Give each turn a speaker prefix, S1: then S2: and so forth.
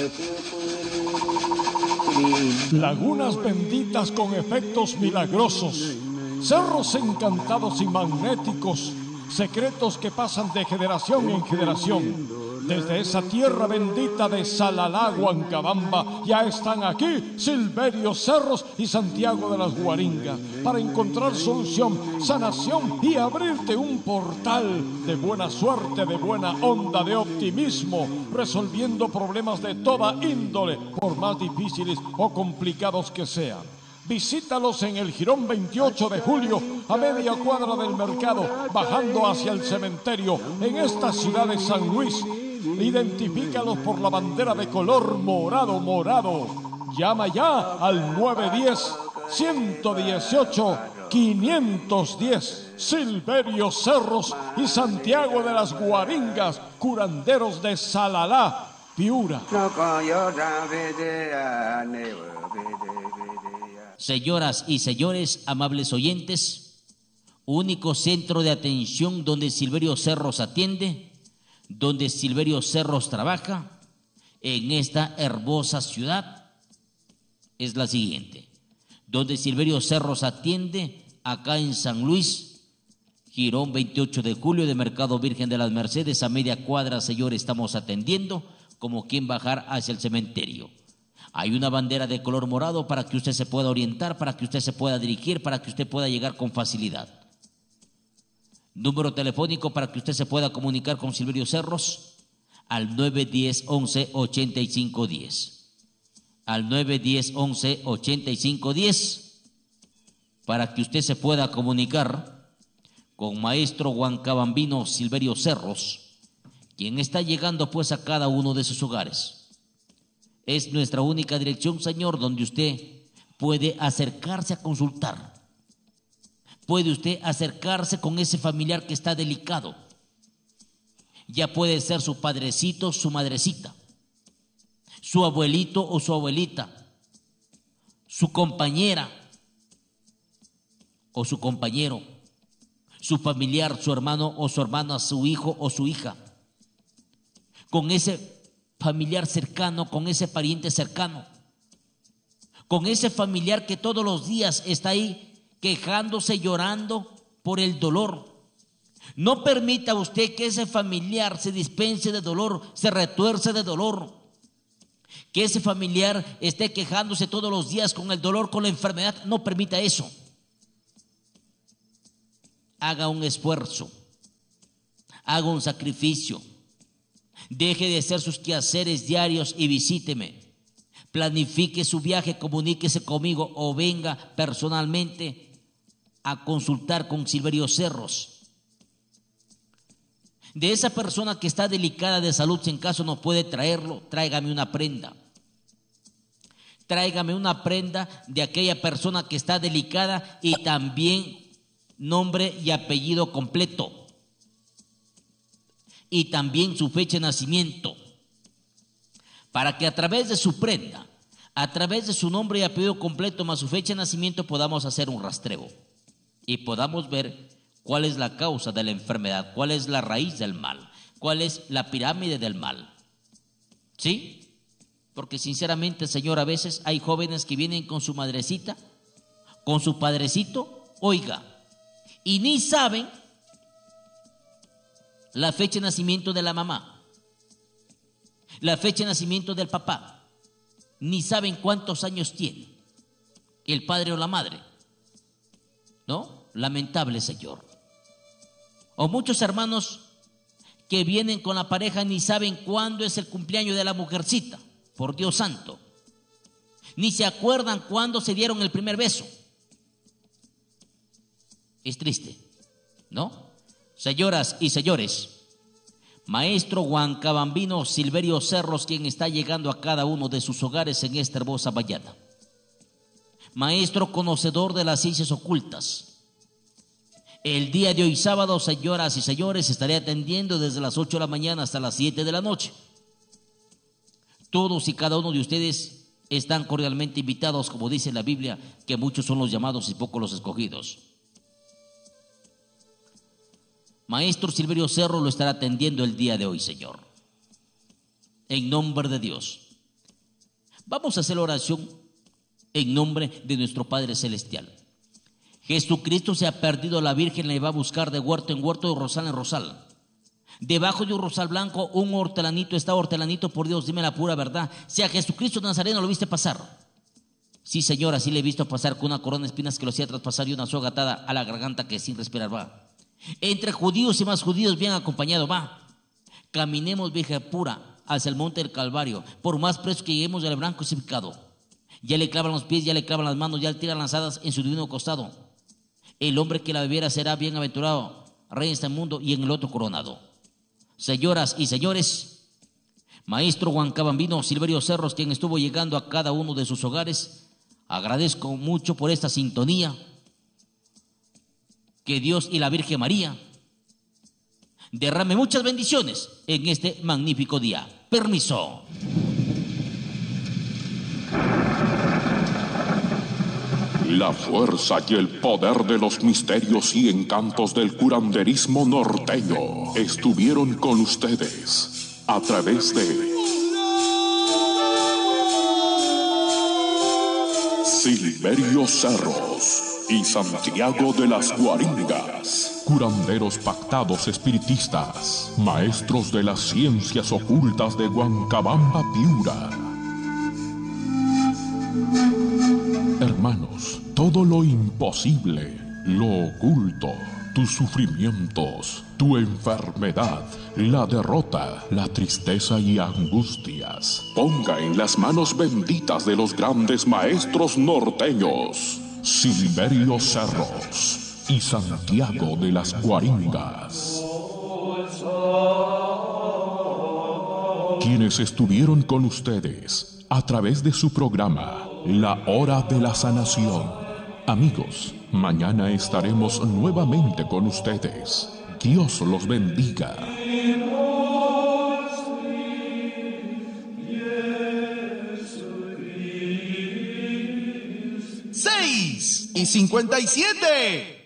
S1: Lagunas benditas con efectos milagrosos, cerros encantados y magnéticos, secretos que pasan de generación en generación. Desde esa tierra bendita de Salalá, Huancabamba, ya están aquí Silverio Cerros y Santiago de las Guaringas para encontrar solución, sanación y abrirte un portal de buena suerte, de buena onda, de optimismo, resolviendo problemas de toda índole, por más difíciles o complicados que sean. Visítalos en el Jirón 28 de julio, a media cuadra del mercado, bajando hacia el cementerio, en esta ciudad de San Luis. Identifícalos por la bandera de color morado. Llama ya al 910-118-510. Silverio Cerros y Santiago de las Guaringas, curanderos de Salalá, Piura.
S2: Señoras y señores, amables oyentes, único centro de atención donde Silverio Cerros atiende, donde Silverio Cerros trabaja en esta hermosa ciudad, es la siguiente. Donde Silverio Cerros atiende acá en San Luis, Jirón 28 de julio de Mercado Virgen de las Mercedes, a media cuadra, señor, estamos atendiendo como quien bajar hacia el cementerio. Hay una bandera de color morado para que usted se pueda orientar, para que usted se pueda dirigir, para que usted pueda llegar con facilidad. Número telefónico para que usted se pueda comunicar con Silverio Cerros al 910-11-8510. Al 910-11-8510 para que usted se pueda comunicar con maestro huancabambino Silverio Cerros, quien está llegando pues a cada uno de sus hogares. Es nuestra única dirección, señor, donde usted puede acercarse a consultar. Puede usted acercarse con ese familiar que está delicado. Ya puede ser su padrecito, su madrecita, su abuelito o su abuelita, su compañera o su compañero, su familiar, su hermano o su hermana, su hijo o su hija. Con ese familiar cercano, con ese pariente cercano, con ese familiar que todos los días está ahí quejándose, llorando por el dolor. No permita usted que ese familiar se dispense de dolor, se retuerce de dolor, que ese familiar esté quejándose todos los días con el dolor, con la enfermedad. No permita eso. Haga un esfuerzo, haga un sacrificio. Deje de hacer sus quehaceres diarios y visíteme. Planifique su viaje, comuníquese conmigo o venga personalmente a consultar con Silverio Cerros. De esa persona que está delicada de salud, si en caso no puede traerlo, tráigame una prenda. Tráigame una prenda de aquella persona que está delicada y también nombre y apellido completo. Y también su fecha de nacimiento, para que a través de su prenda, a través de su nombre y apellido completo más su fecha de nacimiento podamos hacer un rastreo y podamos ver cuál es la causa de la enfermedad, cuál es la raíz del mal, cuál es la pirámide del mal. ¿Sí? Porque sinceramente, señor, a veces hay jóvenes que vienen con su madrecita, con su padrecito, oiga, y ni saben la fecha de nacimiento de la mamá, la fecha de nacimiento del papá, ni saben cuántos años tiene el padre o la madre, ¿no? Lamentable, señor. O muchos hermanos que vienen con la pareja ni saben cuándo es el cumpleaños de la mujercita, por Dios santo, ni se acuerdan cuándo se dieron el primer beso. Es triste, ¿no? Señoras y señores, maestro huancabambino Silverio Cerros, quien está llegando a cada uno de sus hogares en esta hermosa mañana. Maestro conocedor de las ciencias ocultas. El día de hoy sábado, señoras y señores, estaré atendiendo desde las 8 de la mañana hasta las 7 de la noche. Todos y cada uno de ustedes están cordialmente invitados, como dice la Biblia, que muchos son los llamados y pocos los escogidos. Maestro Silverio Cerros lo estará atendiendo el día de hoy, señor. En nombre de Dios, Vamos a hacer la oración en nombre de nuestro Padre Celestial. Jesucristo se ha perdido, la Virgen le va a buscar de huerto en huerto, de rosal en rosal. Debajo de un rosal blanco, un hortelanito, está hortelanito, por Dios, dime la pura verdad. Si a Jesucristo Nazareno lo viste pasar. Sí, Señor, así le he visto pasar con una corona de espinas que lo hacía traspasar y una soga atada a la garganta que sin respirar va. Entre judíos y más judíos bien acompañado va. Caminemos, Virgen pura, hacia el monte del Calvario, por más preso que lleguemos del blanco crucificado. Ya le clavan los pies, ya le clavan las manos, ya le tiran lanzadas en su divino costado. El hombre que la bebiera será bienaventurado, rey en este mundo y en el otro coronado. Señoras y señores, maestro Huancabambino Silverio Cerros, quien estuvo llegando a cada uno de sus hogares, agradezco mucho por esta sintonía. Que Dios y la Virgen María derrame muchas bendiciones en este magnífico día. Permiso.
S3: La fuerza y el poder de los misterios y encantos del curanderismo norteño estuvieron con ustedes a través de Silverio Cerros y Santiago de las Guaringas, curanderos pactados espiritistas, maestros de las ciencias ocultas de Huancabamba, Piura. Hermanos, todo lo imposible, lo oculto, tus sufrimientos, tu enfermedad, la derrota, la tristeza y angustias, ponga en las manos benditas de los grandes maestros norteños, Silverio Cerros y Santiago de las Guaringas, quienes estuvieron con ustedes a través de su programa La Hora de la Sanación. Amigos, mañana estaremos nuevamente con ustedes. Dios los bendiga.
S4: 6:57.